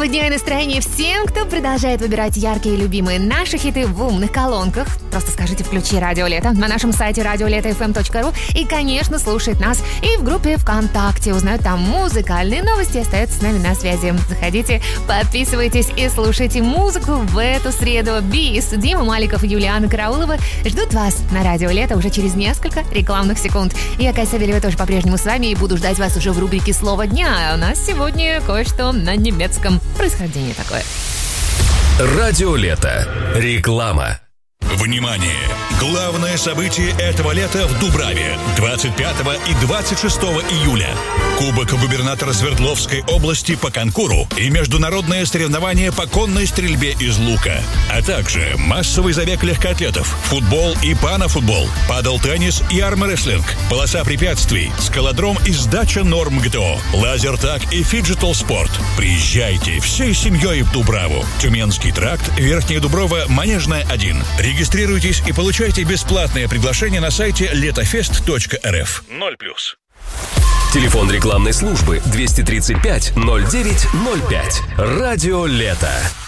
прекрасного дня и настроения всем, кто продолжает выбирать яркие и любимые наши хиты в умных колонках. Просто скажите «Включи Радио Лето» на нашем сайте radiolето.fm.ru и, конечно, слушает нас и в группе ВКонтакте. Узнают там музыкальные новости и остается с нами на связи. Заходите, подписывайтесь и слушайте музыку в эту среду. Бис, Дима Маликов и Юлиана Караулова ждут вас на Радио Лето уже через несколько рекламных секунд. Я, Катя Савельева, тоже по-прежнему с вами и буду ждать вас уже в рубрике «Слово дня». У нас сегодня кое-что на немецком. Происхождение такое. Радио Лето. Реклама. Внимание! Главное событие этого лета в Дубраве 25 и 26 июля. Кубок губернатора Свердловской области по конкуру и международное соревнование по конной стрельбе из лука. А также массовый забег легкоатлетов, футбол и панофутбол, падл-теннис и армрестлинг, полоса препятствий, скалодром и сдача норм ГТО, лазертаг и фиджитал-спорт. Приезжайте всей семьей в Дубраву. Тюменский тракт, Верхняя Дуброва, Манежная 1. Регистрируйтесь и получайте бесплатное приглашение на сайте letofest.rf. 0+. Телефон рекламной службы 235 09 05. Радио Лето.